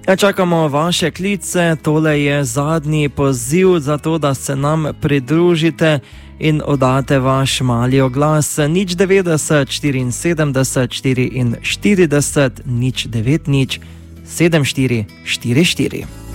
Ja, čakamo vaše klice, tole je zadnji poziv za to, da se nam pridružite in oddate vaš mali oglas. 090 74 44 090 74 44.